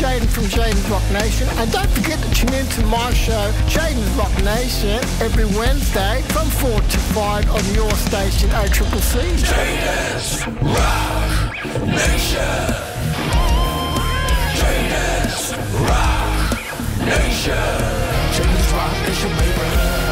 Jaden from Jaden's Rock Nation, and don't forget to tune in to my show, Jaden's Rock Nation, every Wednesday from 4 to 5 on your station, ACCC. Jaden's Rock Nation. Jaden's Rock Nation. Jaden's Rock Nation, baby.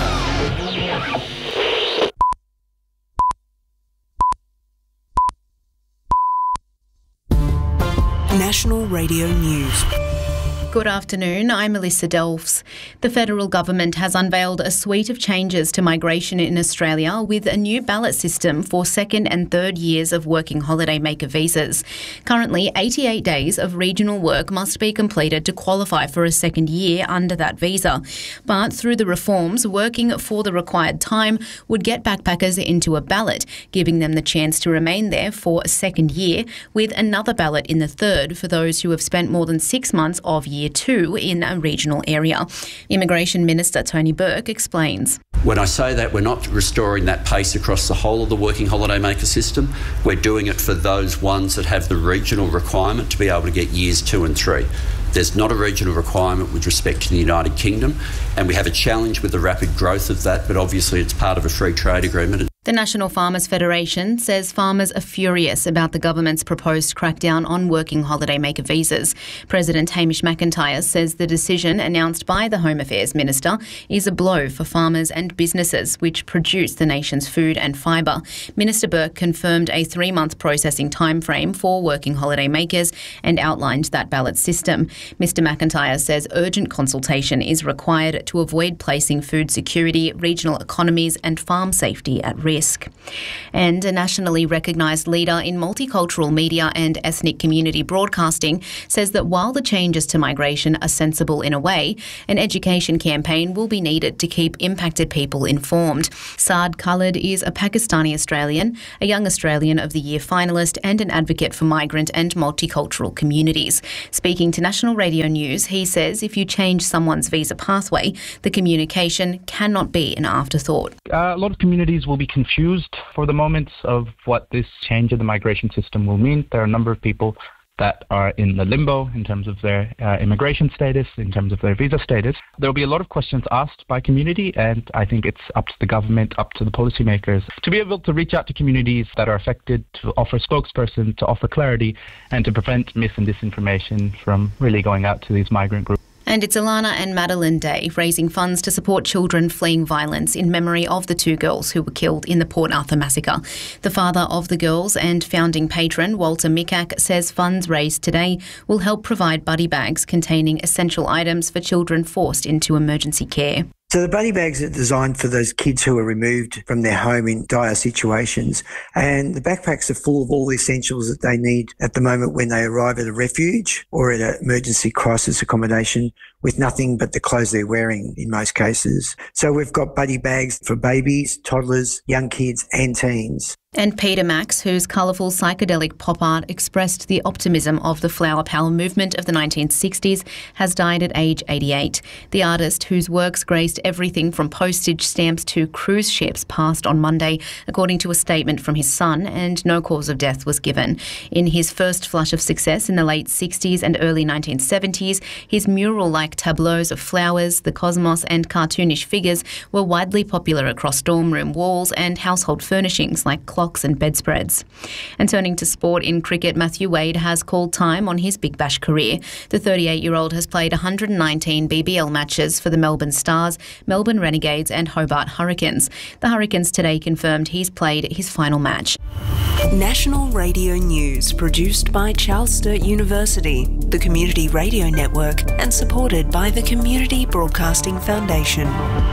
National Radio News. Good afternoon, I'm Melissa Delfs. The federal government has unveiled a suite of changes to migration in Australia with a new ballot system for second and third years of working holiday maker visas. Currently, 88 days of regional work must be completed to qualify for a second year under that visa. But through the reforms, working for the required time would get backpackers into a ballot, giving them the chance to remain there for a second year, with another ballot in the third for those who have spent more than 6 months of year 2 in a regional area. Immigration Minister Tony Burke explains. When I say that, we're not restoring that pace across the whole of the working holiday maker system. We're doing it for those ones that have the regional requirement to be able to get years 2 and 3. There's not a regional requirement with respect to the United Kingdom, and we have a challenge with the rapid growth of that, but obviously it's part of a free trade agreement. The National Farmers Federation says farmers are furious about the government's proposed crackdown on working holiday maker visas. President Hamish McIntyre says the decision announced by the Home Affairs Minister is a blow for farmers and businesses which produce the nation's food and fibre. Minister Burke confirmed a 3-month processing timeframe for working holiday makers and outlined that ballot system. Mr McIntyre says urgent consultation is required to avoid placing food security, regional economies and farm safety at risk. And a nationally recognised leader in multicultural media and ethnic community broadcasting says that while the changes to migration are sensible in a way, an education campaign will be needed to keep impacted people informed. Saad Khalid is a Pakistani Australian, a Young Australian of the Year finalist and an advocate for migrant and multicultural communities. Speaking to National Radio News, he says if you change someone's visa pathway, the communication cannot be an afterthought. A lot of communities will be confused for the moment of what this change of the migration system will mean. There are a number of people that are in the limbo in terms of their immigration status, in terms of their visa status. There will be a lot of questions asked by community, and I think it's up to the government, up to the policymakers to be able to reach out to communities that are affected, to offer spokesperson, to offer clarity, and to prevent mis and disinformation from really going out to these migrant groups. And it's Alana and Madeline Day, raising funds to support children fleeing violence in memory of the 2 girls who were killed in the Port Arthur massacre. The father of the girls and founding patron, Walter Mikak, says funds raised today will help provide buddy bags containing essential items for children forced into emergency care. So the buddy bags are designed for those kids who are removed from their home in dire situations, and the backpacks are full of all the essentials that they need at the moment when they arrive at a refuge or at an emergency crisis accommodation with nothing but the clothes they're wearing in most cases. So we've got buddy bags for babies, toddlers, young kids and teens. And Peter Max, whose colourful psychedelic pop art expressed the optimism of the flower power movement of the 1960s, has died at age 88. The artist, whose works graced everything from postage stamps to cruise ships, passed on Monday, according to a statement from his son, and no cause of death was given. In his first flush of success in the late 60s and early 1970s, his mural-like tableaus of flowers, the cosmos and cartoonish figures were widely popular across dorm room walls and household furnishings like clocks and bedspreads. And turning to sport in cricket, Matthew Wade has called time on his Big Bash career. The 38-year-old has played 119 BBL matches for the Melbourne Stars, Melbourne Renegades and Hobart Hurricanes. The Hurricanes today confirmed he's played his final match. National Radio News, produced by Charles Sturt University, the Community Radio Network, and supported by the Community Broadcasting Foundation.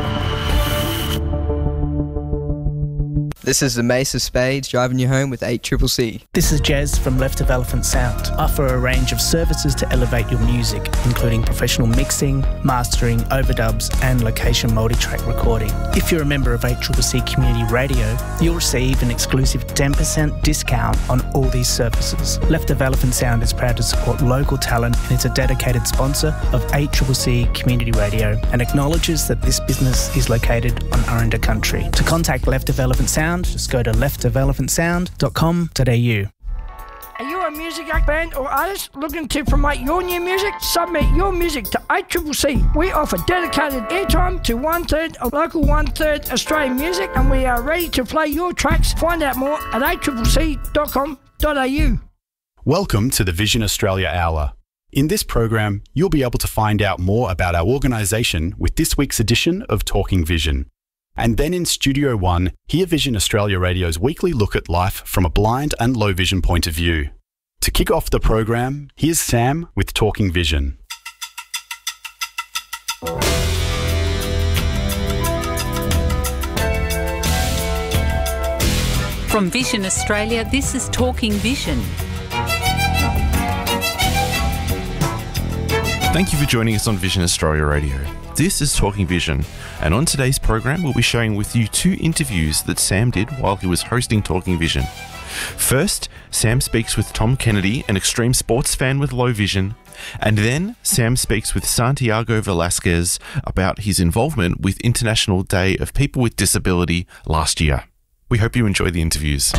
This is the Mace of Spades driving you home with 8CCC. This is Jez from Left of Elephant Sound. Offer a range of services to elevate your music, including professional mixing, mastering, overdubs and location multi-track recording. If you're a member of 8CCC Community Radio, you'll receive an exclusive 10% discount on all these services. Left of Elephant Sound is proud to support local talent and is a dedicated sponsor of 8CCC Community Radio and acknowledges that this business is located on Aranda country. To contact Left of Elephant Sound, just go to leftofelephantsound.com.au. Are you a a music act, band or artist looking to promote your new music? Submit your music to ACCC. We offer dedicated airtime to 1/3 of local 1/3 Australian music, and we are ready to play your tracks. Find out more at accc.com.au. Welcome to the Vision Australia Hour. In this program, you'll be able to find out more about our organisation with this week's edition of Talking Vision. And then in Studio One, hear Vision Australia Radio's weekly look at life from a blind and low vision point of view. To kick off the program, here's Sam with Talking Vision. From Vision Australia, this is Talking Vision. Thank you for joining us on Vision Australia Radio. This is Talking Vision, and on today's program we'll be sharing with you 2 interviews that Sam did while he was hosting Talking Vision. First, Sam speaks with Tom Kennedy, an extreme sports fan with low vision, and then Sam speaks with Santiago Velasquez about his involvement with International Day of People with Disability last year. We hope you enjoy the interviews.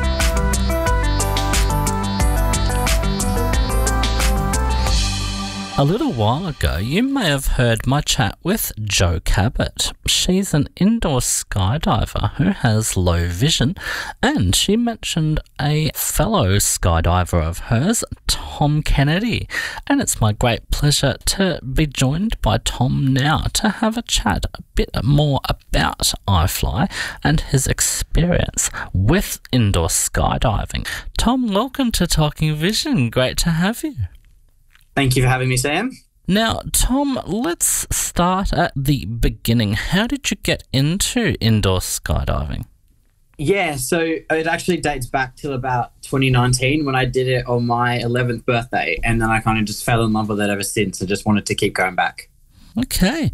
A little while ago, you may have heard my chat with Jo Cabot. She's an indoor skydiver who has low vision, and she mentioned a fellow skydiver of hers, Tom Kennedy. And it's my great pleasure to be joined by Tom now to have a chat a bit more about iFly and his experience with indoor skydiving. Tom, welcome to Talking Vision. Great to have you. Thank you for having me, Sam. Now, Tom, let's start at the beginning. How did you get into indoor skydiving? Yeah, so it actually dates back till about 2019 when I did it on my 11th birthday, and then I kind of just fell in love with it ever since. I just wanted to keep going back. Okay.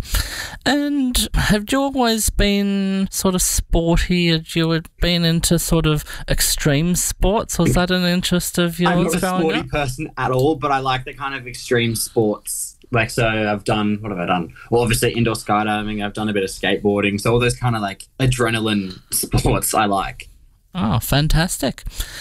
And have you always been sort of sporty? Had you been into sort of extreme sports? Was that an interest of yours? I'm not a growing sporty up? person at all, but I like the kind of extreme sports. Like, so I've done, what have I done? Well, obviously indoor skydiving, I've done a bit of skateboarding. So all those kind of like adrenaline sports I like. Oh, fantastic.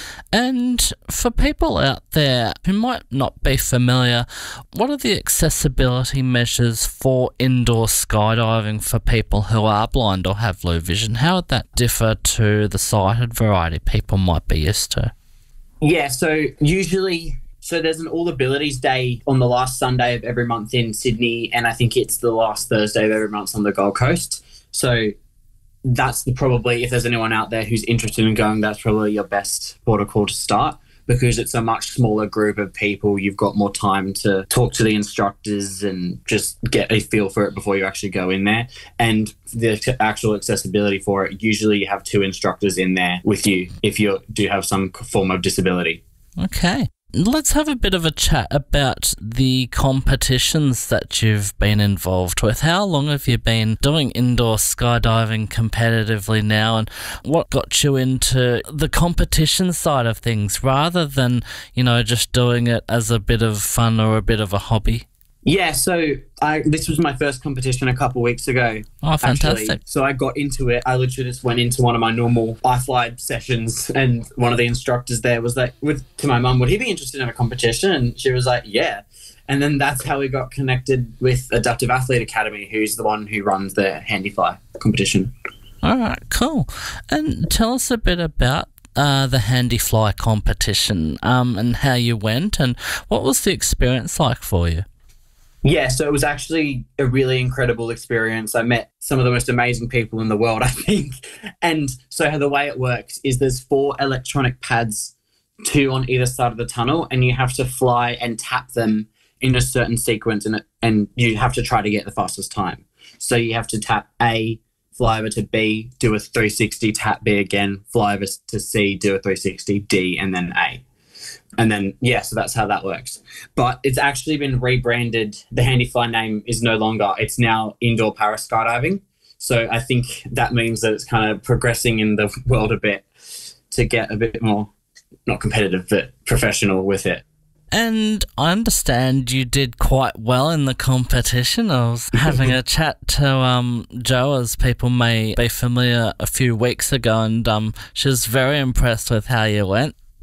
And for people out there who might not be familiar, what are the accessibility measures for indoor skydiving for people who are blind or have low vision? How would that differ to the sighted variety people might be used to? Yeah, so usually, so there's an All Abilities Day on the last Sunday of every month in Sydney, and I think it's the last Thursday of every month on the Gold Coast. So that's probably, if there's anyone out there who's interested in going, that's probably your best protocol to start, because it's a much smaller group of people. You've got more time to talk to the instructors and just get a feel for it before you actually go in there. And the actual accessibility for it, usually you have 2 instructors in there with you if you do have some form of disability. Okay. Let's have a bit of a chat about the competitions that you've been involved with. How long have you been doing indoor skydiving competitively now, and what got you into the competition side of things rather than, just doing it as a bit of fun or a bit of a hobby? Yeah, so this was my first competition a couple of weeks ago. Oh, fantastic. Actually. So I got into it. I literally just went into one of my normal iFly sessions, and one of the instructors there was like, to my mum, would he be interested in a competition? And she was like, yeah. And then that's how we got connected with Adaptive Athlete Academy, who's the one who runs the HandyFly competition. All right, cool. And tell us a bit about the HandyFly competition and how you went, and what was the experience like for you? Yeah, so it was actually a really incredible experience. I met some of the most amazing people in the world, I think. And so the way it works is there's 4 electronic pads, 2 on either side of the tunnel, and you have to fly and tap them in a certain sequence, and you have to try to get the fastest time. So you have to tap A, fly over to B, do a 360, tap B again, fly over to C, do a 360, D, and then A. And then, so that's how that works. But it's actually been rebranded. The HandyFly name is no longer. It's now Indoor Para Skydiving. So I think that means that it's kind of progressing in the world a bit to get a bit more, not competitive, but professional with it. And I understand you did quite well in the competition. I was having a chat to Jo, as people may be familiar, a few weeks ago, and she was very impressed with how you went.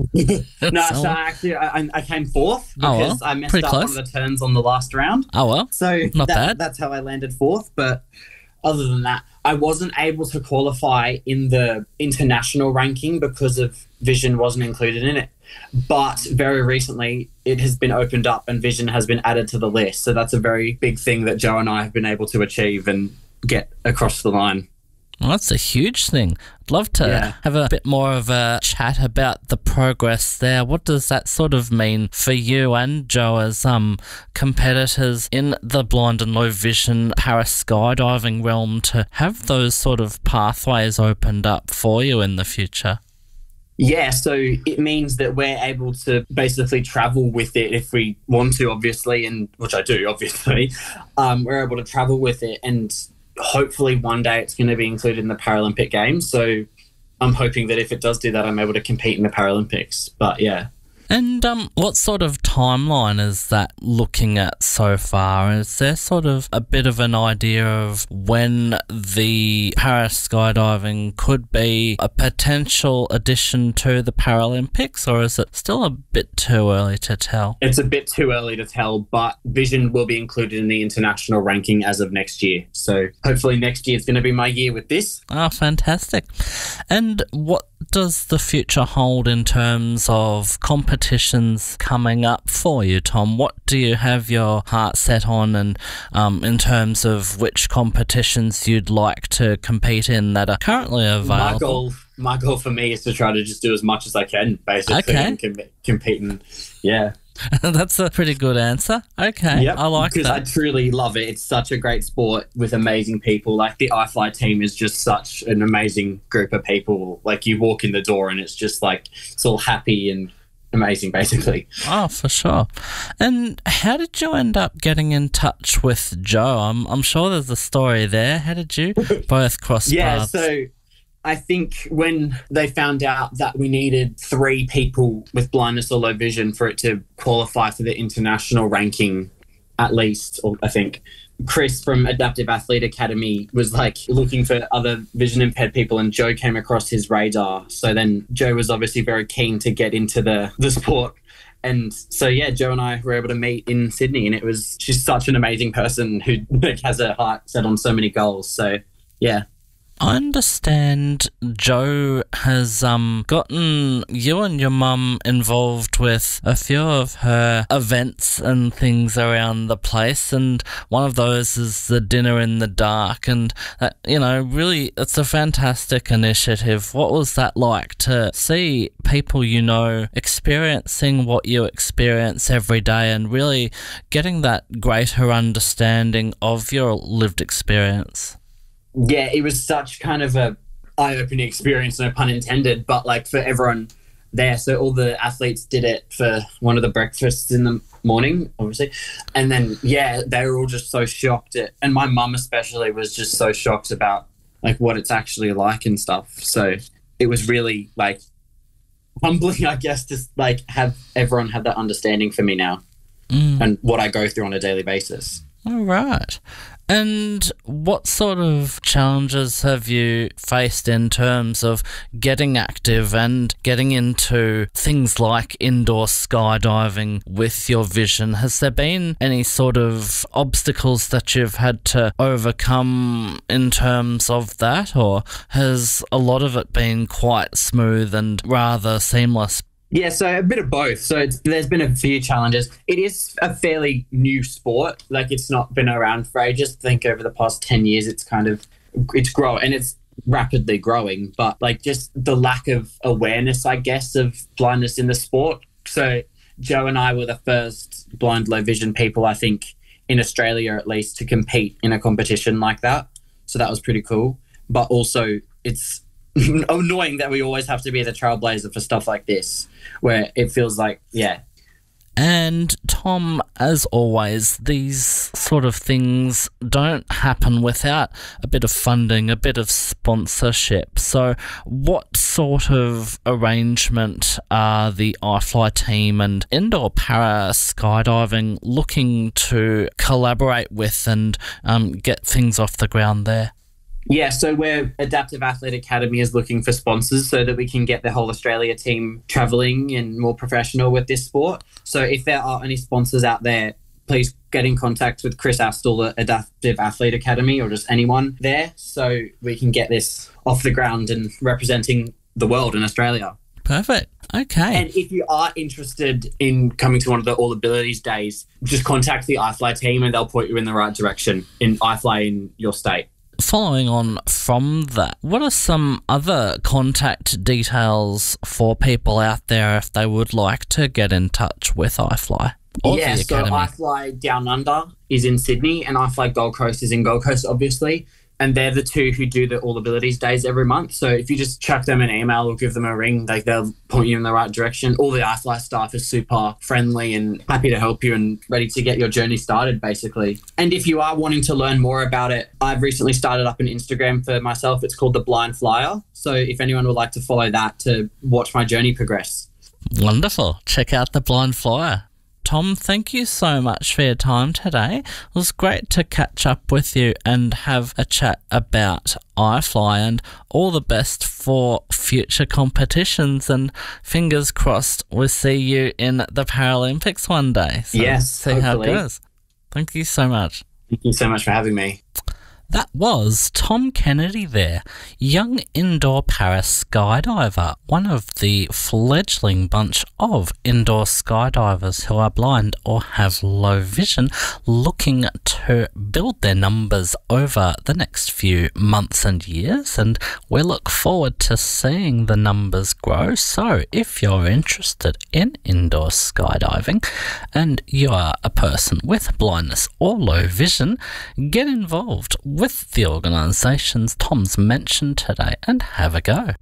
No, so actually I came fourth because I messed up one of the turns on the last round. Oh, well. So not bad. That's how I landed fourth. But other than that, I wasn't able to qualify in the international ranking because of vision wasn't included in it. But very recently, it has been opened up and vision has been added to the list. So that's a very big thing that Joe and I have been able to achieve and get across the line. Well, that's a huge thing. I'd love to have a bit more of a chat about the progress there. What does that sort of mean for you and Joe as competitors in the blind and low vision para skydiving realm to have those sort of pathways opened up for you in the future? Yeah, so it means that we're able to basically travel with it if we want to, obviously, and which I do, obviously. We're able to travel with it, and hopefully one day it's going to be included in the Paralympic Games. So I'm hoping that if it does do that, I'm able to compete in the Paralympics. But yeah. And what sort of timeline is that looking at so far? Is there sort of a bit of an idea of when the para skydiving could be a potential addition to the Paralympics, or is it still a bit too early to tell? It's a bit too early to tell, but vision will be included in the international ranking as of next year. So hopefully next year is going to be my year with this. Oh, fantastic. And what does the future hold in terms of competitions coming up for you, Tom? What do you have your heart set on, and in terms of which competitions you'd like to compete in that are currently available? My goal for me is to try to just do as much as I can, basically, and compete in, yeah. That's a pretty good answer. Okay, yep, I like that. Because I truly love it. It's such a great sport with amazing people. Like the iFly team is just such an amazing group of people. Like you walk in the door and it's just like, it's all happy and amazing, basically. Oh, for sure. And how did you end up getting in touch with Joe? I'm sure there's a story there. How did you both cross paths? Yeah, so I think when they found out that we needed 3 people with blindness or low vision for it to qualify for the international ranking, at least, or I think Chris from Adaptive Athlete Academy was like looking for other vision impaired people, and Joe came across his radar. So then Joe was obviously very keen to get into the sport. And so, yeah, Joe and I were able to meet in Sydney, and she's such an amazing person who has her heart set on so many goals. So, yeah. I understand Joe has gotten you and your mum involved with a few of her events and things around the place, and one of those is the Dinner in the Dark, and really it's a fantastic initiative. What was that like to see people experiencing what you experience every day and really getting that greater understanding of your lived experience? Yeah, it was such kind of a eye-opening experience, no pun intended, but like for everyone there. So all the athletes did it for one of the breakfasts in the morning, obviously. And then, yeah, they were all just so shocked and my mum especially was just so shocked about like what it's actually like and stuff. So it was really like humbling, I guess, to like have everyone have that understanding for me now and what I go through on a daily basis. All right. And what sort of challenges have you faced in terms of getting active and getting into things like indoor skydiving with your vision? Has there been any sort of obstacles that you've had to overcome in terms of that, or has a lot of it been quite smooth and rather seamless? Yeah, so a bit of both. So there's been a few challenges. It is a fairly new sport. Like it's not been around for ages. I think over the past 10 years, it's growing and it's rapidly growing. But like just the lack of awareness, I guess, of blindness in the sport. So Joe and I were the first blind low vision people, I think, in Australia at least, to compete in a competition like that. So that was pretty cool. But also it's annoying that we always have to be the trailblazer for stuff like this, where it feels like, yeah. And Tom, as always, these sort of things don't happen without a bit of funding, a bit of sponsorship. So what sort of arrangement are the iFly team and Indoor Para Skydiving looking to collaborate with and get things off the ground there? Yeah, so Adaptive Athlete Academy is looking for sponsors so that we can get the whole Australia team travelling and more professional with this sport. So if there are any sponsors out there, please get in contact with Chris Astle at Adaptive Athlete Academy or just anyone there so we can get this off the ground and representing the world in Australia. Perfect. Okay. And if you are interested in coming to one of the All Abilities Days, just contact the iFly team and they'll point you in the right direction in iFly in your state. Following on from that, what are some other contact details for people out there if they would like to get in touch with iFly? Yeah, so iFly Down Under is in Sydney and iFly Gold Coast is in Gold Coast, obviously. And they're the two who do the All Abilities Days every month. So if you just chuck them an email or give them a ring, they'll point you in the right direction. All the iFly staff is super friendly and happy to help you and ready to get your journey started, basically. And if you are wanting to learn more about it, I've recently started up an Instagram for myself. It's called The Blind Flyer. So if anyone would like to follow that to watch my journey progress. Wonderful. Check out The Blind Flyer. Tom, thank you so much for your time today. It was great to catch up with you and have a chat about iFly, and all the best for future competitions, and fingers crossed we'll see you in the Paralympics one day. So yes, see hopefully. how it goes. Thank you so much. Thank you so much for having me. That was Tom Kennedy there, young indoor para skydiver, one of the fledgling bunch of indoor skydivers who are blind or have low vision, looking to build their numbers over the next few months and years, and we look forward to seeing the numbers grow. So if you're interested in indoor skydiving and you are a person with blindness or low vision, get involved with the organisations Tom's mentioned today and have a go.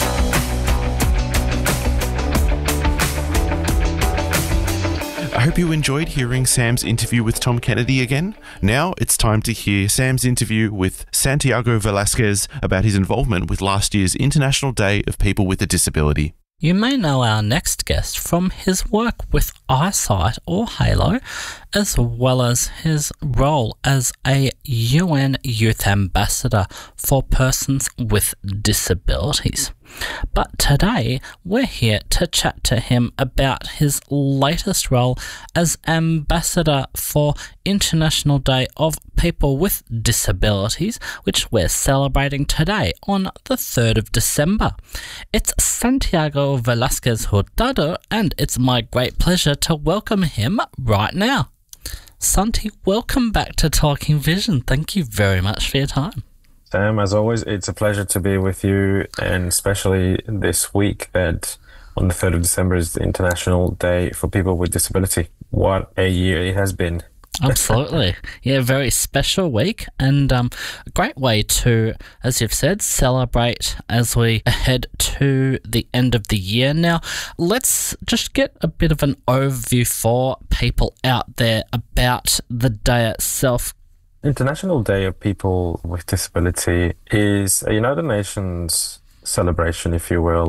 I hope you enjoyed hearing Sam's interview with Tom Kennedy again. Now it's time to hear Sam's interview with Santiago Velasquez about his involvement with last year's International Day of People with a Disability. You may know our next guest from his work with Eyesight or Halo, as well as his role as a UN Youth Ambassador for persons with disabilities. But today, we're here to chat to him about his latest role as Ambassador for International Day of People with Disabilities, which we're celebrating today on the 3rd of December. It's Santiago Velasquez Hurtado, and it's my great pleasure to welcome him right now. Santi, welcome back to Talking Vision. Thank you very much for your time. Sam, as always, it's a pleasure to be with you, and especially this week that on the 3rd of December is the International Day for People with Disability. What a year it has been. Absolutely. Yeah, very special week, and a great way to, as you've said, celebrate as we head to the end of the year. Now, let's just get a bit of an overview for people out there about the day itself. International Day of People with Disability is a United Nations celebration, if you will,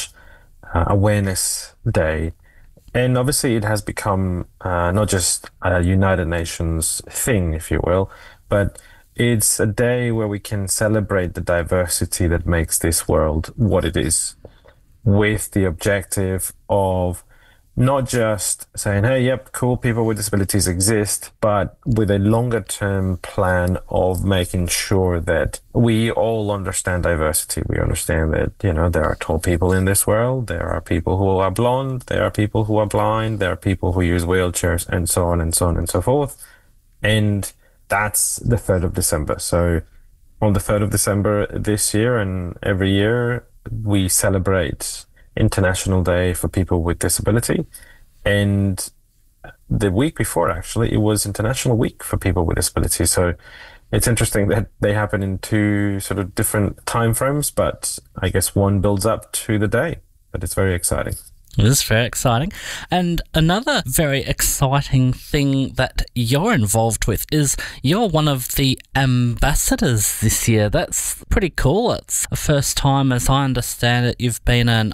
/ awareness day. And obviously it has become not just a United Nations thing, if you will, but it's a day where we can celebrate the diversity that makes this world what it is, with the objective of not just saying, hey, yep, cool, people with disabilities exist, but with a longer term plan of making sure that we all understand diversity. We understand that, you know, there are tall people in this world, there are people who are blonde, there are people who are blind, there are people who use wheelchairs, and so on and so on and so forth. And that's the 3rd of December. So on the 3rd of December this year and every year, we celebrate International Day for People with Disability. And the week before, actually, it was International Week for People with Disability. So it's interesting that they happen in two sort of different time frames, but I guess one builds up to the day. But it's very exciting. It is very exciting. And another very exciting thing that you're involved with is you're one of the ambassadors this year. That's pretty cool. It's the first time, as I understand it, you've been an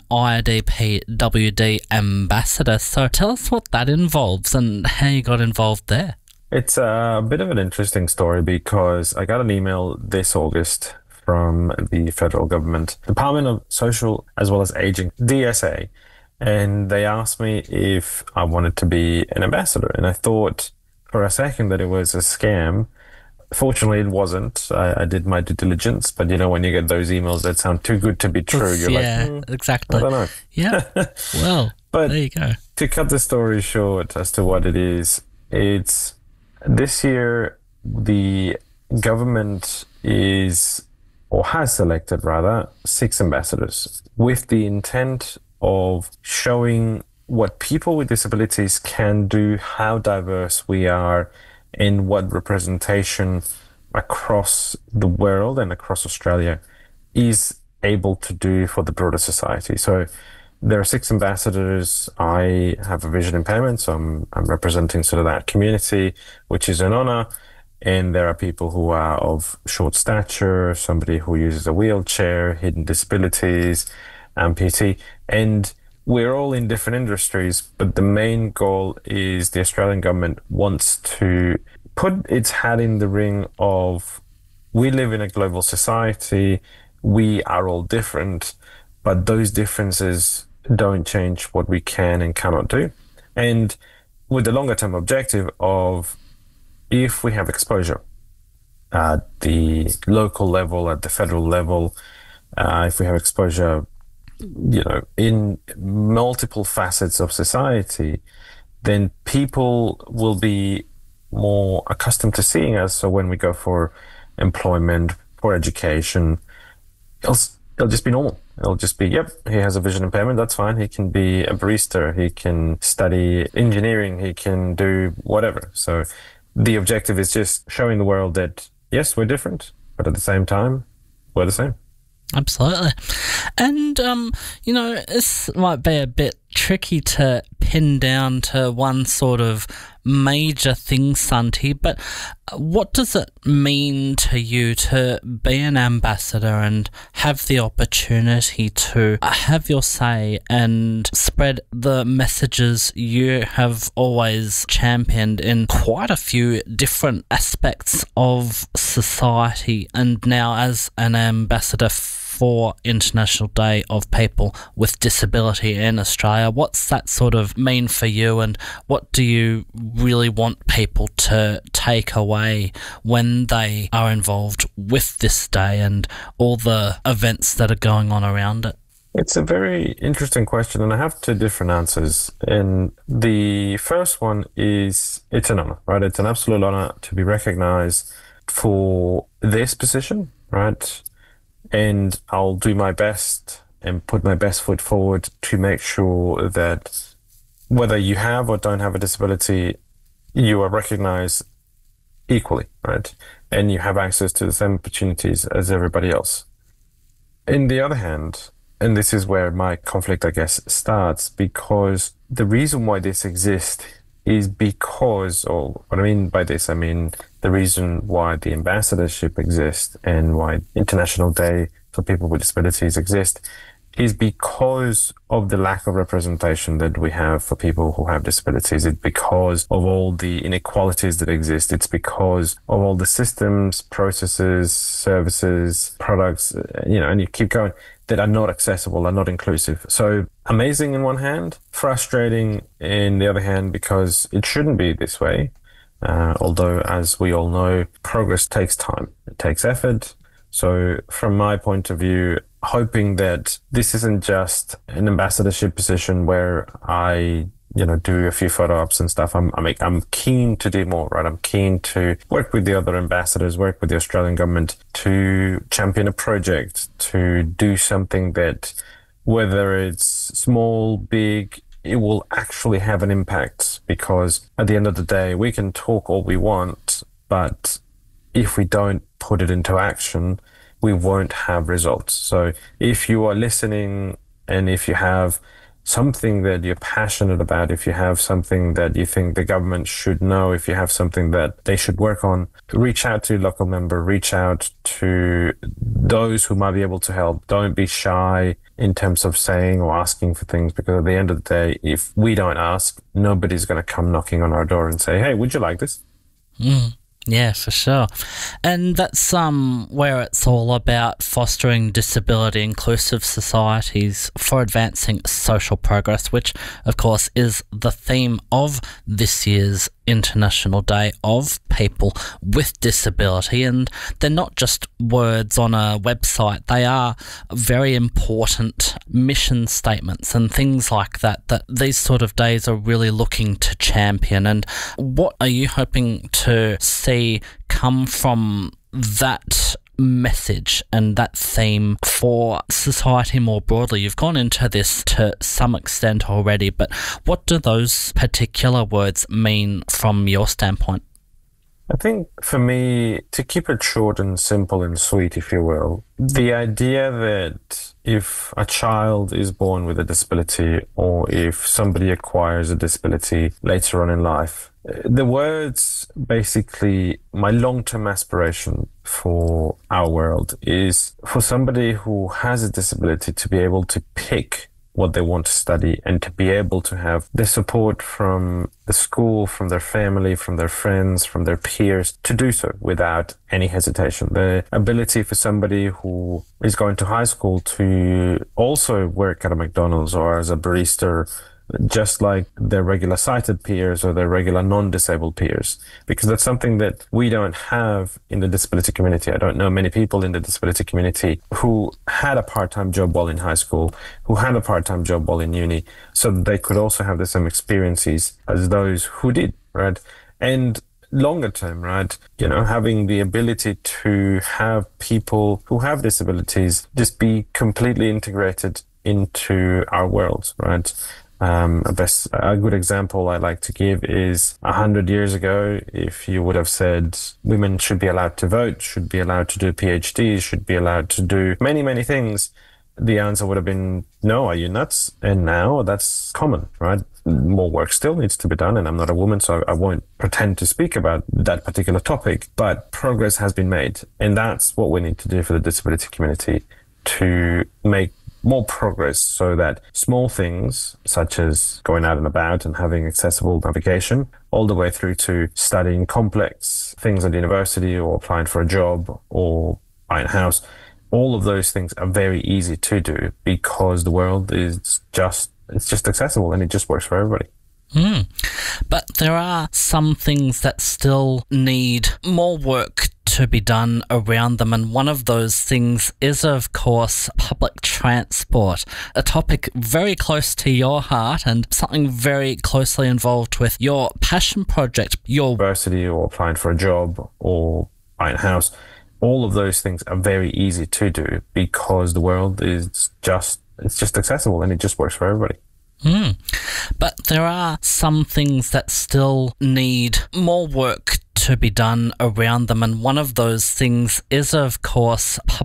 IDPWD ambassador. So tell us what that involves and how you got involved there. It's a bit of an interesting story because I got an email this August from the federal government, Department of Social as well as Aging, DSA. And they asked me if I wanted to be an ambassador. And I thought for a second that it was a scam. Fortunately, it wasn't. I did my due diligence, but when you get those emails that sound too good to be true, you're exactly. I don't know. Yeah. Well, but there you go. To cut the story short as to what it is, it's this year the government has selected 6 ambassadors with the intent of showing what people with disabilities can do, how diverse we are, and what representation across the world and across Australia is able to do for the broader society. So there are 6 ambassadors. I have a vision impairment, so I'm representing sort of that community, which is an honor. And there are people who are of short stature, somebody who uses a wheelchair, hidden disabilities, amputee, and we're all in different industries, but the main goal is the Australian government wants to put its hat in the ring of we live in a global society, we are all different, but those differences don't change what we can and cannot do. And with the longer term objective of if we have exposure at the local level, at the federal level, if we have exposure in multiple facets of society, then people will be more accustomed to seeing us. So when we go for employment, for education, it'll just be normal. It'll just be, yep, he has a vision impairment, that's fine. He can be a barista, he can study engineering, he can do whatever. So the objective is just showing the world that, yes, we're different, but at the same time, we're the same. Absolutely. And, this might be a bit tricky to pin down to one sort of major thing, Santi, but what does it mean to you to be an ambassador and have the opportunity to have your say and spread the messages you have always championed in quite a few different aspects of society, and now as an ambassador for International Day of People with Disability in Australia? What's that sort of mean for you, and what do you really want people to take away when they are involved with this day and all the events that are going on around it? It's a very interesting question, and I have 2 different answers. And the first one is it's an honor, right? It's an absolute honor to be recognized for this position, right? And I'll do my best and put my best foot forward to make sure that whether you have or don't have a disability, you are recognized equally, right? And you have access to the same opportunities as everybody else. On the other hand, and this is where my conflict, I guess, starts, because the reason why this exists is because, or what I mean by this, I mean the reason why the ambassadorship exists and why International Day for People with Disabilities exists is because of the lack of representation that we have for people who have disabilities. It's because of all the inequalities that exist. It's because of all the systems, processes, services, products, and you keep going, that are not accessible, are not inclusive. So amazing in one hand, frustrating in the other hand, because it shouldn't be this way. Although, as we all know, progress takes time. It takes effort. So from my point of view, hoping that this isn't just an ambassadorship position where I, do a few photo ops and stuff. I'm keen to do more, right? I'm keen to work with the other ambassadors, work with the Australian government to champion a project, to do something that, whether it's small, big, it will actually have an impact, because at the end of the day, we can talk all we want, but if we don't put it into action, we won't have results. So if you are listening, and if you have something that you're passionate about, if you have something that you think the government should know, if you have something that they should work on, reach out to your local member, reach out to those who might be able to help. Don't be shy in terms of saying or asking for things, because at the end of the day, if we don't ask, nobody's going to come knocking on our door and say, hey, would you like this? Yeah, for sure. And that's where it's all about fostering disability-inclusive societies for advancing social progress, which, of course, is the theme of this year's International Day of People with Disability. And they're not just words on a website. They are very important mission statements and things like that these sort of days are really looking to champion. And what are you hoping to see come from that message and that theme for society more broadly? You've gone into this to some extent already, but what do those particular words mean from your standpoint? I think for me, to keep it short and simple and sweet, if you will, the idea that if a child is born with a disability or if somebody acquires a disability later on in life, the words, basically, my long-term aspiration for our world is for somebody who has a disability to be able to pick what they want to study and to be able to have the support from the school, from their family, from their friends, from their peers to do so without any hesitation. The ability for somebody who is going to high school to also work at a McDonald's or as a barista, just like their regular sighted peers or their regular non-disabled peers, because that's something that we don't have in the disability community. I don't know many people in the disability community who had a part-time job while in high school, who had a part-time job while in uni, so that they could also have the same experiences as those who did, right? And longer term, right, having the ability to have people who have disabilities just be completely integrated into our world, right? A good example I like to give is 100 years ago, if you would have said women should be allowed to vote, should be allowed to do PhDs, should be allowed to do many, many things, the answer would have been, no, are you nuts? And now that's common, right? More work still needs to be done, and I'm not a woman, so I won't pretend to speak about that particular topic, but progress has been made. And that's what we need to do for the disability community, to make more progress so that small things such as going out and about and having accessible navigation all the way through to studying complex things at university or applying for a job or buying a house, all of those things are very easy to do because the world is just accessible and it just works for everybody. But there are some things that still need more work to be done around them, and one of those things is, of course, public transport, a topic very close to your heart and something very closely involved with your passion project. Your university or applying for a job or buying a house, all of those things are very easy to do because the world is just accessible and it just works for everybody. But there are some things that still need more work to be done around them, and one of those things is, of course,